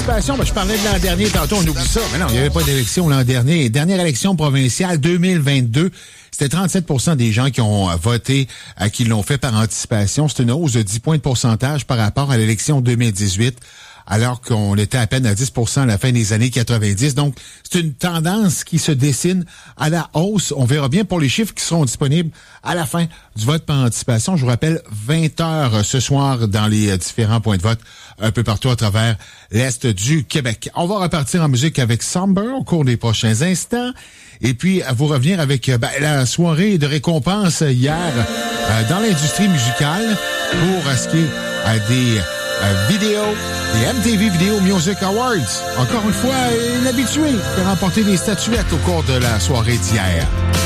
participation, je parlais de l'an dernier, tantôt on oublie ça. Mais non, il n'y avait pas d'élection l'an dernier. Dernière élection provinciale 2022, c'était 37 % des gens qui ont voté, qui l'ont fait par anticipation. C'est une hausse de 10 points de pourcentage par rapport à l'élection 2018. Alors qu'on était à peine à 10 % à la fin des années 90. Donc, c'est une tendance qui se dessine à la hausse. On verra bien pour les chiffres qui seront disponibles à la fin du vote par anticipation. Je vous rappelle, 20h ce soir dans les différents points de vote un peu partout à travers l'Est du Québec. On va repartir en musique avec Somber au cours des prochains instants. Et puis, vous revenir avec la soirée de récompense hier dans l'industrie musicale pour ce qui est des vidéos, des MTV Video Music Awards. Encore une fois, une habituée qui a remporté des statuettes au cours de la soirée d'hier.